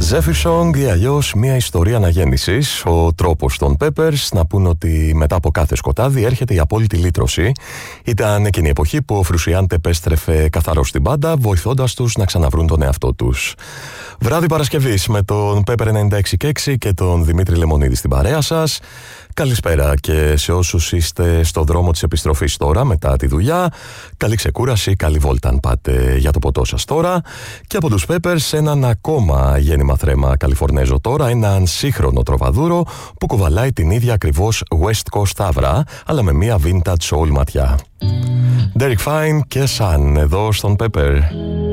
Zephyr Song ή αλλιώς μια ιστορία αναγέννησης. Ο τρόπος των Peppers να πούν ότι μετά από κάθε σκοτάδι έρχεται η απόλυτη λύτρωση. Ήταν εκείνη η εποχή που ο Φρουσιάντε επέστρεφε καθαρός στην μπάντα, βοηθώντας τους να ξαναβρούν τον εαυτό τους. Βράδυ Παρασκευής με τον Pepper 96,6 και τον Δημήτρη Λεμονίδη στην παρέα σας. Καλησπέρα και σε όσους είστε στο δρόμο της επιστροφής τώρα μετά τη δουλειά. Καλή ξεκούραση, καλή βόλτα αν πάτε για το ποτό σας τώρα. Και από τους Peppers έναν ακόμα γέννημα θρέμα Καλιφορνέζο τώρα, έναν σύγχρονο τροβαδούρο που κουβαλάει την ίδια ακριβώς West Coast άβρα, αλλά με μια vintage soul ματιά. Derek Fine και Sun εδώ στον Pepper.